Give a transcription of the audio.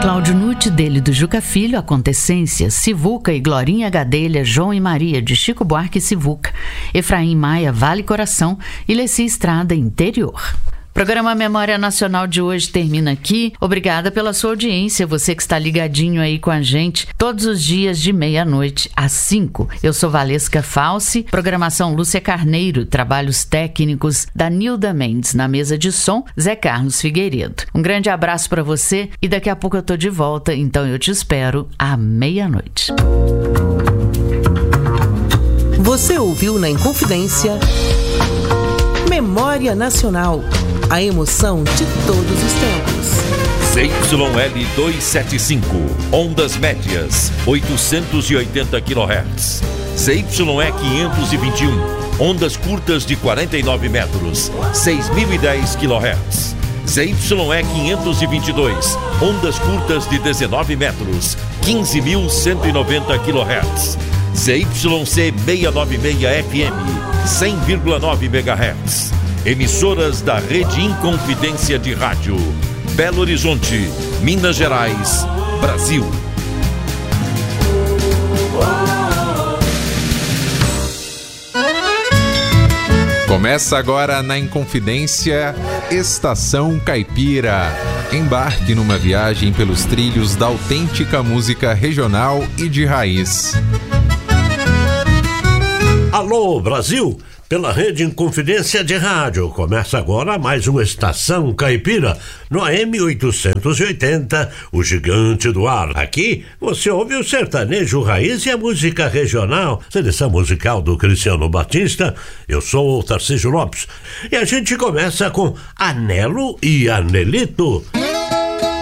Cláudio Nutti, dele do Juca Filho, Acontecência, Sivuca e Glorinha Gadelha, João e Maria, de Chico Buarque e Sivuca, Efraim Maia, Vale Coração e Leci Estrada, Interior. Programa Memória Nacional de hoje termina aqui. Obrigada pela sua audiência, você que está ligadinho aí com a gente todos os dias de meia-noite às 5. Eu sou Valesca Falsi, programação Lúcia Carneiro, trabalhos técnicos da Nilda Mendes, na mesa de som Zé Carlos Figueiredo. Um grande abraço para você e daqui a pouco eu tô de volta, então eu te espero à meia-noite. Você ouviu na Inconfidência Memória Nacional, a emoção de todos os tempos. ZYL 275, ondas médias, 880 kHz. ZYE 521, ondas curtas de 49 metros, 6.010 kHz. ZYE 522, ondas curtas de 19 metros, 15.190 kHz. ZYC 696 FM, 100,9 MHz. Emissoras da Rede Inconfidência de Rádio. Belo Horizonte, Minas Gerais, Brasil. Começa agora na Inconfidência, Estação Caipira. Embarque numa viagem pelos trilhos da autêntica música regional e de raiz. Alô, Brasil! Pela Rede Inconfidência de Rádio, começa agora mais uma Estação Caipira, no AM 880, o gigante do ar. Aqui você ouve o sertanejo raiz e a música regional, seleção musical do Cristiano Batista. Eu sou o Tarcísio Lopes e a gente começa com Anelo e Anelito.